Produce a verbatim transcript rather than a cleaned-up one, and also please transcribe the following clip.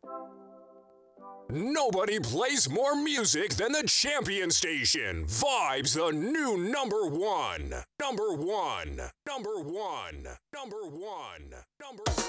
Nobody plays more music than the Champion Station. Vibes the new number one. Number one. Number one. Number one. Number one.